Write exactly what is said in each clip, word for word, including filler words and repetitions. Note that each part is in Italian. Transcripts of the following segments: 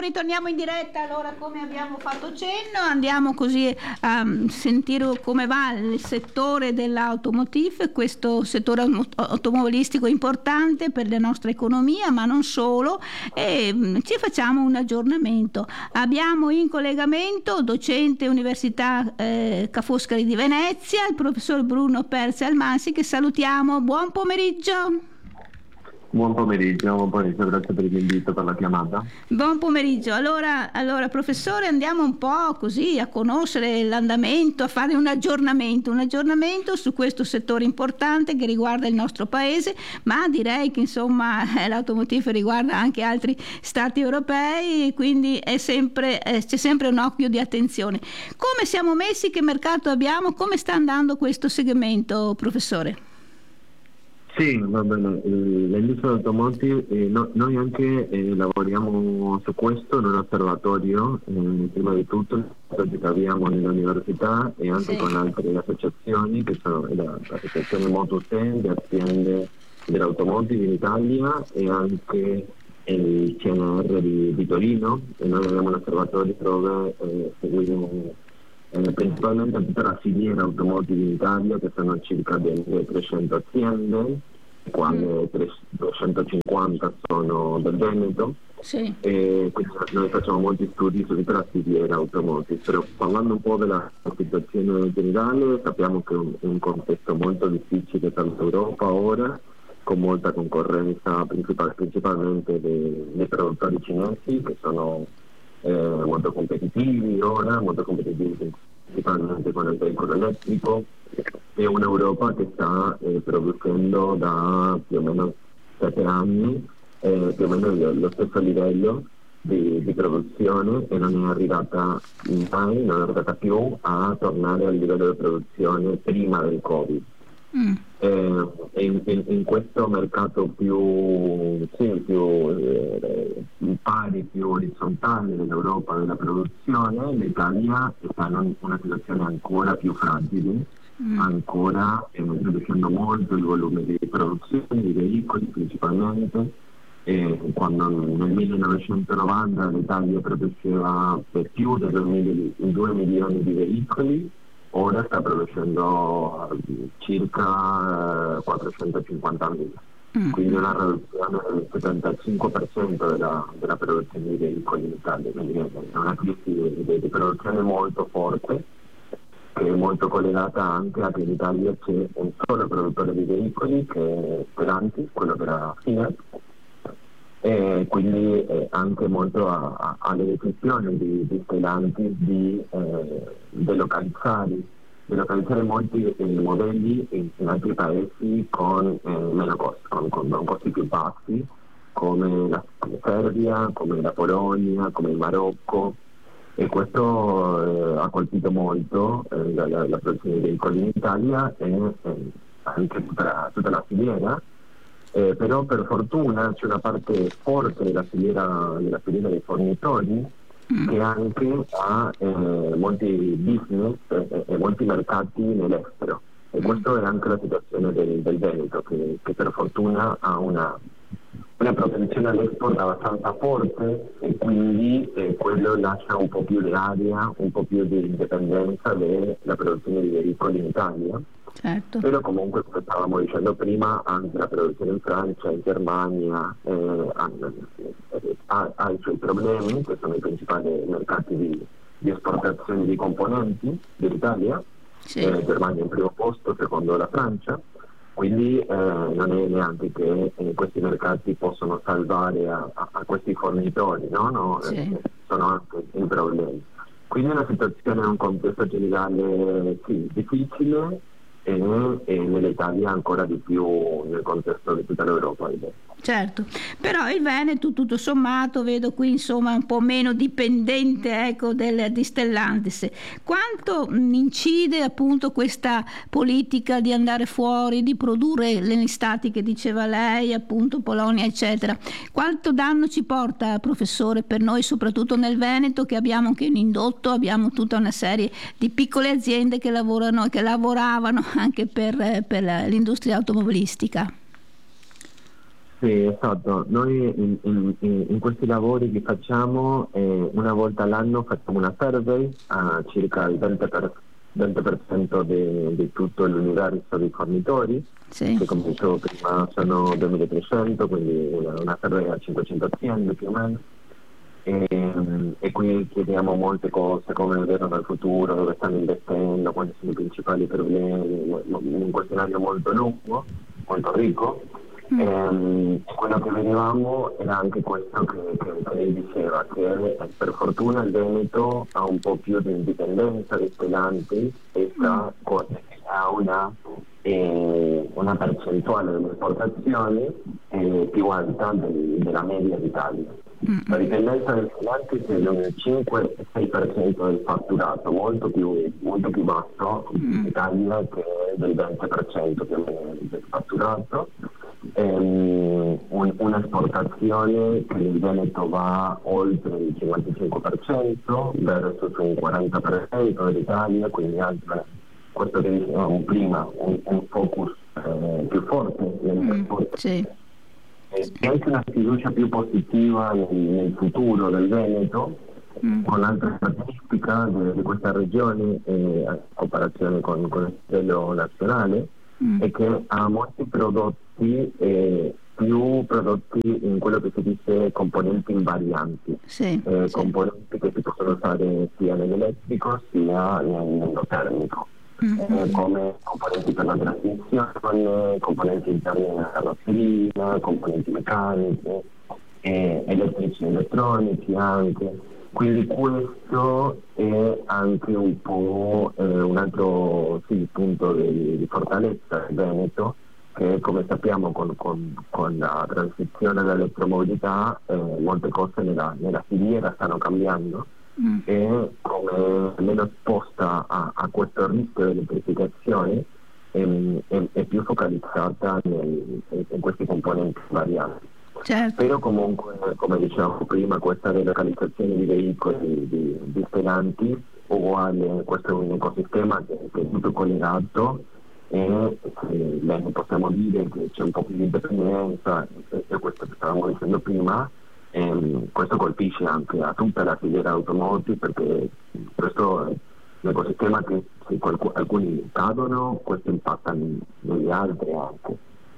ritorniamo in diretta. Allora, come abbiamo fatto cenno, andiamo così a sentire come va il settore dell'automotive, questo settore automobilistico importante per la nostra economia, ma non solo, e ci facciamo un aggiornamento. Abbiamo in collegamento docente Università eh, Ca' Foscari di Venezia, il professor Bruno Perzi Almansi, che salutiamo. Buon pomeriggio. Buon pomeriggio, buon pomeriggio, grazie per l'invito, per la chiamata. Buon pomeriggio. Allora, allora, professore, andiamo un po' così a conoscere l'andamento, a fare un aggiornamento, un aggiornamento su questo settore importante che riguarda il nostro paese, ma direi che insomma l'automotive riguarda anche altri stati europei, quindi è sempre, eh, c'è sempre un occhio di attenzione. Come siamo messi? Che mercato abbiamo? Come sta andando questo segmento, professore? Sì, va bene, eh, l'industria automotive, eh, no, noi anche eh, lavoriamo su questo in un osservatorio, eh, prima di tutto che abbiamo nell'università e anche sì. con altre associazioni che sono l'associazione Motosen, le aziende dell'automotive in Italia e anche il C N R di, di Torino, e noi abbiamo un osservatorio dove eh, seguiamo Eh, principalmente tutta la filiera automotive in Italia, che sono circa trecento aziende, quando trecentocinquanta sono del Veneto, sì. e quindi noi facciamo molti studi su tutta la filiera automotive. Però parlando un po' della situazione generale, sappiamo che è un, un contesto molto difficile per l'Europa ora, con molta concorrenza principal, principalmente dei, dei produttori cinesi, che sono Eh, molto competitivi ora, molto competitivi principalmente con il veicolo elettrico, e un'Europa che sta eh, producendo da più o meno sette anni eh, più o meno lo, lo stesso livello di, di produzione, e non è arrivata mai, non è arrivata più a tornare al livello di produzione prima del Covid. Mm. Eh, in, in, in questo mercato più, sì, più eh, pari, più orizzontale dell'Europa della produzione, l'Italia sta in una situazione ancora più fragile, mm. ancora eh, riducendo molto il volume di produzione di veicoli principalmente. Eh, quando nel millenovecentonovanta l'Italia produceva per più di due milioni di veicoli, ora sta producendo circa quattrocentocinquantamila, mm. quindi una riduzione del settantacinque per cento della, della produzione di veicoli in Italia, quindi è una crisi di, di produzione molto forte, che è molto collegata anche a che in Italia c'è un solo produttore di veicoli, che è Stellantis, quello che era Fiat, e quindi eh, anche molto a, a, alle decisioni di, di Stellantis di eh, delocalizzare, delocalizzare molti eh, modelli in, in altri paesi con eh, meno costi, con, con costi più bassi, come la Serbia, come la Polonia, come il Marocco, e questo eh, ha colpito molto eh, la, la, la produzione dei veicoli in Italia e eh, anche tutta la, tutta la filiera. Eh, però per fortuna c'è una parte forte della filiera, della filiera dei fornitori mm. che anche ha eh, molti business e eh, molti mercati nell'estero, e mm. questa è anche la situazione del, del Veneto, che, che per fortuna ha una, una propensione all'export abbastanza forte, e quindi eh, quello lascia un po' più di area, un po' più di indipendenza della produzione di veicoli in Italia. Certo. Però comunque, come stavamo dicendo prima, anche la produzione in Francia, in Germania eh, ha, ha i suoi problemi, che sono i principali mercati di, di esportazione di componenti dell'Italia. Sì. eh, Germania in primo posto, secondo la Francia, quindi eh, non è neanche che eh, questi mercati possono salvare a, a, a questi fornitori, no? no? Sì. Eh, sono anche in problemi. Quindi è una situazione, un contesto generale sì, difficile, e, e nell'Italia ancora di più nel contesto di tutta l'Europa. Certo, però il Veneto tutto sommato vedo qui insomma un po' meno dipendente, ecco, del, di Stellantis. Quanto mh, incide appunto questa politica di andare fuori, di produrre negli stati che diceva lei, appunto Polonia eccetera? Quanto danno ci porta, professore, per noi soprattutto nel Veneto, che abbiamo anche un indotto, abbiamo tutta una serie di piccole aziende che lavorano e che lavoravano anche per, per l'industria automobilistica? Sì, esatto. Noi in, in- in- in questi lavori che facciamo, eh, una volta all'anno facciamo una survey a circa il venti per, venti per cento di, di tutto l'universo dei fornitori, Sì. che come dicevo prima sono duemilatrecento, quindi una, una survey a cinquecento aziende più o meno. E, e qui chiediamo molte cose, come vedono il futuro, dove stanno investendo, quali sono i principali problemi, mo- mo- un questionario molto lungo, molto ricco. Mm. Ehm, E quello che vedevamo era anche questo che, che lei diceva, che eh, per fortuna il Veneto ha un po' più di indipendenza dai pelanti e sta con, ha una, eh, una percentuale delle esportazioni eh, più alta del- della media d'Italia. La dipendenza del freelance è del cinque sei per cento del fatturato, molto più, molto più basso in Italia, che è del venti per cento più o meno del fatturato. Ehm, un- un'esportazione che nel Veneto va oltre il cinquantacinque per cento versus un quaranta per cento dell'Italia, quindi altre, questo che dicevamo prima, un, un focus eh, più forte nell'esportazione. Sì. C'è anche una fiducia più positiva nel, nel futuro del Veneto, Mm. con altre caratteristiche di, di questa regione eh, a comparazione con, con il livello nazionale, Mm. è che ha molti prodotti, eh, più prodotti in quello che si dice componenti invarianti, Sì, eh, sì. componenti che si possono usare sia nell'elettrico sia nell'endotermico. Mm. Eh, come componenti per la trasmissione, componenti interni alla carrozzeria, componenti meccaniche, eh, elettrici e elettronici anche. Quindi questo è anche un po' eh, un altro sì, punto di, di fortalezza del Veneto, che come sappiamo con, con- con la transizione all'elettromobilità eh, molte cose nella, nella filiera stanno cambiando, Mm. e come meno esposta a, a questo rischio di elettrificazione ehm, è, è più focalizzata nel- in questi componenti variati. Certo. Però comunque, come dicevamo prima, questa relocalizzazione di veicoli, di, di pedanti, uguale, questo è un ecosistema che, che è tutto collegato, e eh, bene, possiamo dire che c'è un po' più di indipendenza, e, e questo che stavamo dicendo prima. Ehm, questo colpisce anche a tutta la filiera automotive, perché questo è un ecosistema che se qualcu- alcuni cadono, questo impatta negli altri anche.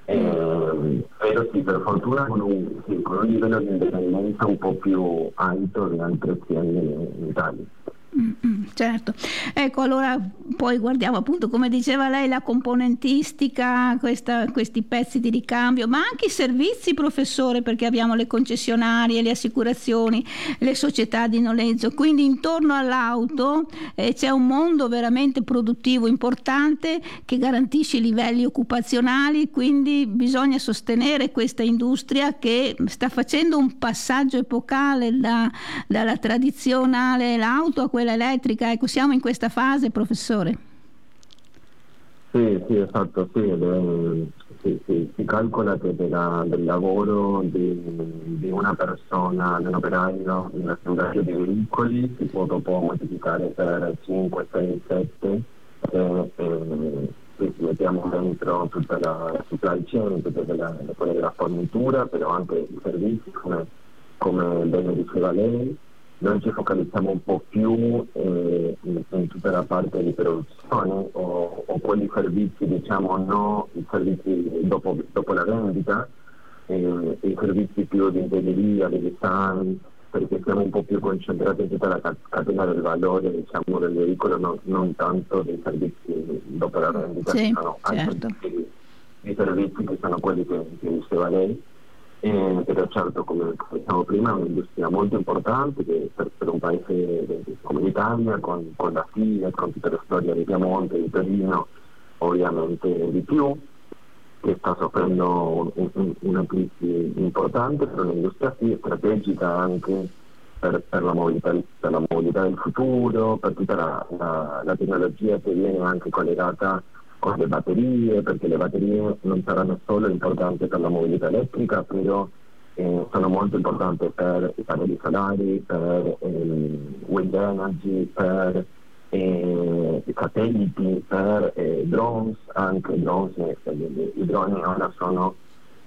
Ehm, però sì, per fortuna con un, sì, con un livello di indipendenza un po' più alto di altre aziende in Italia. Mm, mm, certo, ecco, allora poi guardiamo appunto, come diceva lei, la componentistica, questa- questi pezzi di ricambio, ma anche i servizi, professore, perché abbiamo le concessionarie, le assicurazioni, le società di noleggio, quindi intorno all'auto eh, c'è un mondo veramente produttivo importante che garantisce i livelli occupazionali, quindi bisogna sostenere questa industria che sta facendo un passaggio epocale da- dalla tradizionale l'auto a quella elettrica. Ecco, siamo in questa fase, professore. Sì, sì, esatto, sì, ed è- sì, sì, si calcola che della- del lavoro di, di una persona, di un operaio, in un assemblaggio di veicoli, si può dopo moltiplicare per cinque, sei, sette, e, e sì, ci mettiamo dentro tutta la supply chain, tutta quella, quella della fornitura, però anche i servizi, come, come bene diceva lei. Noi ci focalizziamo un po' più eh, in, in tutta la parte di produzione, o, o quelli servizi, diciamo, no, i servizi dopo, dopo la vendita, eh, i servizi più di ingegneria, di design, perché siamo un po' più concentrati in tutta la ca- catena del valore, diciamo, del veicolo, non, non tanto dei servizi dopo la vendita, Sì, che sono altri certo. tipi di, di servizi, che sono quelli che, che diceva lei. Eh, però certo, come come diciamo prima, è un'industria molto importante che per, per un paese come l'Italia, con, con la Fiat, con tutta la storia di Piemonte, di Torino, ovviamente di più, che sta soffrendo un- un- una crisi importante, però un'industria sì, strategica anche per, per la mobilità, per la mobilità del futuro, per tutta la, la- la tecnologia che viene anche collegata con le batterie, perché le batterie non saranno solo importanti per la mobilità elettrica, però eh, sono molto importanti per i pannelli solari, per eh, wind energy, per eh, i satelliti, per eh, drones, anche drones, eh, i droni ora sono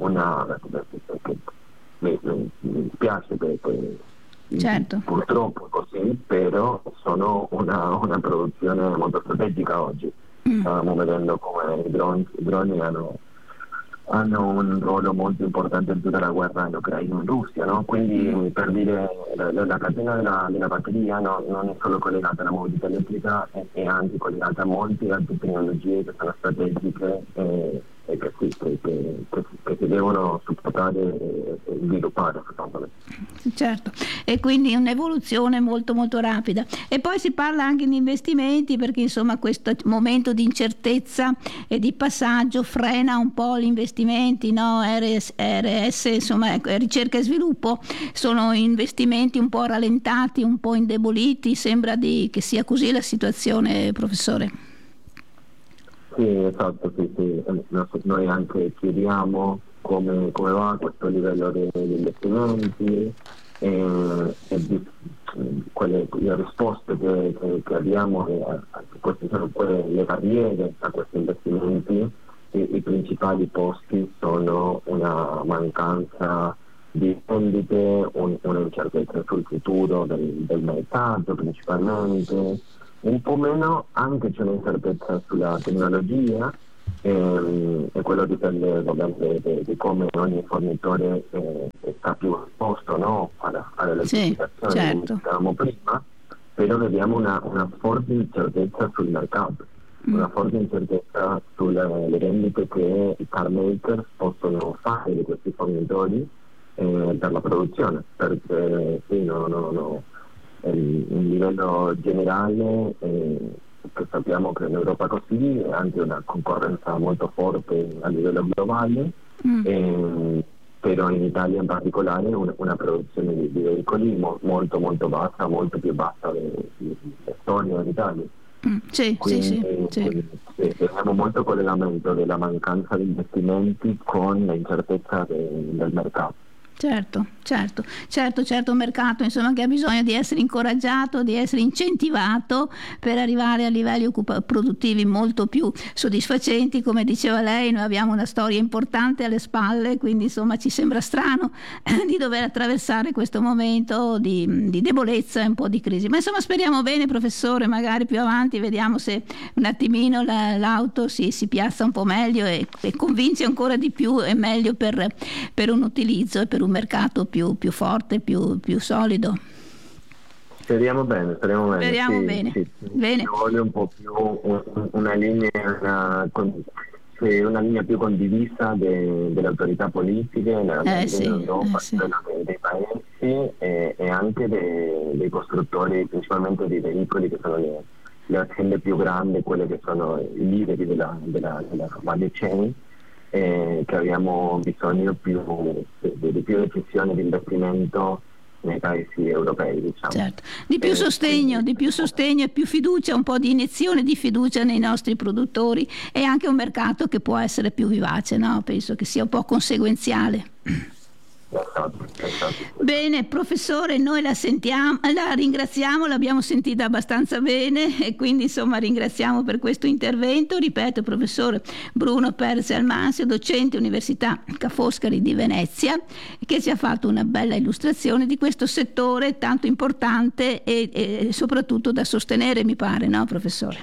una, che mi, mi spiace perché certo. purtroppo così, però sono una, una produzione molto strategica oggi. Mm. Stiamo vedendo come i droni, i droni hanno, hanno un ruolo molto importante in tutta la guerra in Ucraina e in Russia, no? Quindi mm. per dire la, la catena della, della batteria no, non è solo collegata alla mobilità elettrica, è, è anche collegata a molte altre tecnologie che sono strategiche e, e che, sì, che, che, che, che si devono supportare e, e sviluppare, secondo me. Certo, e quindi un'evoluzione molto molto rapida. E poi si parla anche di investimenti, perché insomma questo momento di incertezza e di passaggio frena un po' gli investimenti, no? R S, R S insomma, ecco, ricerca e sviluppo sono investimenti un po' rallentati, un po' indeboliti. Sembra di, che sia così la situazione, professore. Sì, esatto, sì, sì. Noi anche chiediamo come, come va questo livello degli investimenti e, e di, quelle, le risposte che, che, che abbiamo, eh, queste sono quelle, le barriere a questi investimenti. I, i principali posti sono una mancanza di vendite, un, un'incertezza sul futuro del, del mercato principalmente, un po' meno anche c'è un'incertezza sulla tecnologia e, e quello dipende ovviamente di come ogni fornitore eh, sta più esposto, no? alla, all'elettrificazione, sì, certo. come dicevamo prima, però vediamo una, una forte incertezza sul mercato, mm. una forte incertezza sulle le vendite che i car makers possono fare di questi fornitori eh, per la produzione, perché sì, no, no, no. In livello generale eh, sappiamo che in Europa così è anche una concorrenza molto forte a livello globale, mm. eh, però in Italia in particolare una, una produzione di, di veicoli mo, molto molto bassa, molto più bassa della storia in Italia. Mm. Sì, quindi, sì, sì, sì. Quindi, sì, abbiamo molto collegamento della mancanza di investimenti con l'incertezza de, del mercato. Certo, certo, certo, certo, un mercato insomma che ha bisogno di essere incoraggiato, di essere incentivato per arrivare a livelli occupa- produttivi molto più soddisfacenti. Come diceva lei, noi abbiamo una storia importante alle spalle, quindi insomma ci sembra strano eh, di dover attraversare questo momento di, di debolezza e un po' di crisi. Ma insomma speriamo bene, professore, magari più avanti vediamo se un attimino la, l'auto si, si piazza un po' meglio e, e convince ancora di più e meglio per, per un utilizzo e per un mercato più, più forte, più, più solido. Speriamo bene, speriamo bene. Speriamo sì, bene. Sì, bene. Ci vuole un po' più un, una linea, una, una linea più condivisa de, delle autorità politiche nella eh, sì, Europa, eh, sì. dei, dei paesi e, e anche dei, dei costruttori, principalmente dei veicoli, che sono le, le aziende più grandi, quelle che sono i leader della, della, della value chain. Eh, che abbiamo bisogno più, di, di più decisioni di investimento nei paesi europei, diciamo. Certo. Di più eh, sostegno, quindi, di più sostegno e più fiducia, un po' di iniezione di fiducia nei nostri produttori e anche un mercato che può essere più vivace, no? Penso che sia un po' conseguenziale. Esatto, esatto. Bene, professore, noi la sentiamo, la ringraziamo, l'abbiamo sentita abbastanza bene e quindi insomma ringraziamo per questo intervento. Ripeto, professore Bruno Perez Almansio, docente Università Ca' Foscari di Venezia, che ci ha fatto una bella illustrazione di questo settore tanto importante e, e soprattutto da sostenere, mi pare, no professore?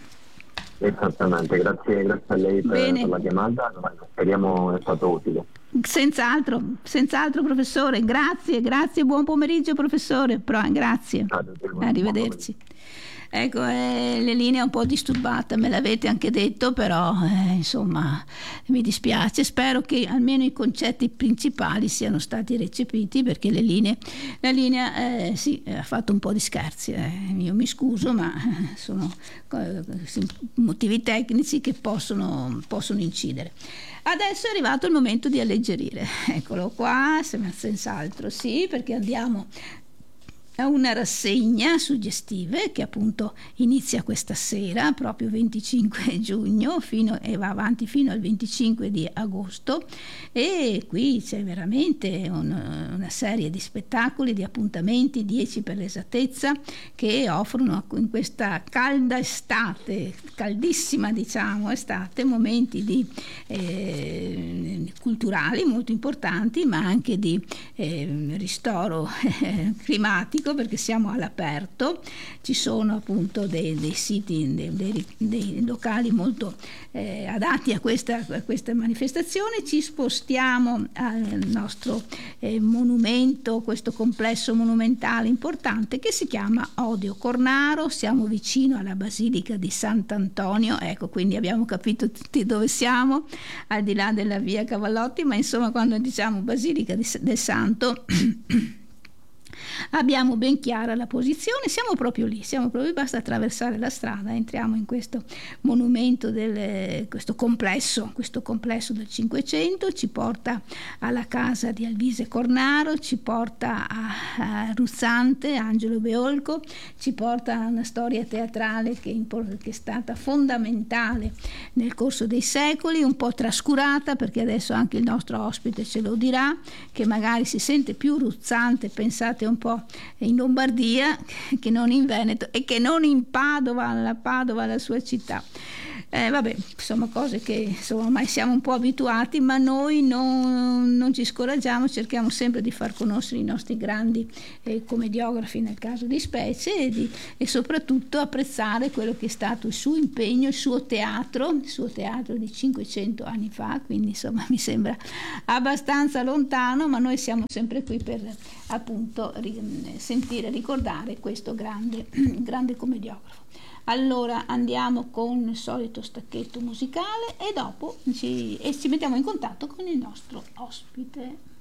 Esattamente, grazie, grazie a lei per, per la chiamata, speriamo è stato utile. Senz'altro, senz'altro professore, grazie, grazie, buon pomeriggio professore, Pro, grazie, arrivederci. Ecco, eh, le linee è un po' disturbata, me l'avete anche detto, però eh, insomma mi dispiace, spero che almeno i concetti principali siano stati recepiti, perché le linee, la linea eh, sì, ha fatto un po' di scherzi, eh. Io mi scuso, ma sono eh, motivi tecnici che possono, possono incidere. Adesso è arrivato il momento di alleggerire, eccolo qua, senz'altro sì, perché andiamo una rassegna suggestive che appunto inizia questa sera, proprio venticinque giugno, fino, e va avanti fino al venticinque di agosto, e qui c'è veramente un, una serie di spettacoli, di appuntamenti, dieci per l'esattezza, che offrono in questa calda estate, caldissima diciamo estate, momenti di, eh, culturali molto importanti, ma anche di eh, ristoro eh, climatico, perché siamo all'aperto. Ci sono appunto dei, dei siti, dei, dei, dei locali molto eh, adatti a questa, a questa manifestazione. Ci spostiamo al nostro eh, monumento, questo complesso monumentale importante che si chiama Odio Cornaro. Siamo vicino alla Basilica di Sant'Antonio, ecco, quindi abbiamo capito tutti dove siamo, al di là della via Cavallotti, ma insomma quando diciamo Basilica di, del Santo abbiamo ben chiara la posizione, siamo proprio lì, siamo proprio, basta attraversare la strada, entriamo in questo monumento, del, questo complesso, questo complesso del Cinquecento, ci porta alla casa di Alvise Cornaro, ci porta a, a Ruzzante, Angelo Beolco, ci porta a una storia teatrale che, che è stata fondamentale nel corso dei secoli, un po' trascurata, perché adesso anche il nostro ospite ce lo dirà, che magari si sente più Ruzzante, pensate un po' in Lombardia che non in Veneto e che non in Padova, la Padova, la sua città. Eh, vabbè, insomma, cose che insomma ormai siamo un po' abituati, ma noi non, non ci scoraggiamo, cerchiamo sempre di far conoscere i nostri grandi eh, commediografi nel caso di specie, e, di, e soprattutto apprezzare quello che è stato il suo impegno, il suo teatro, il suo teatro di cinquecento anni fa, quindi insomma mi sembra abbastanza lontano, ma noi siamo sempre qui per appunto ri- sentire, ricordare questo grande, grande commediografo. Allora andiamo con il solito stacchetto musicale e dopo ci, e ci mettiamo in contatto con il nostro ospite.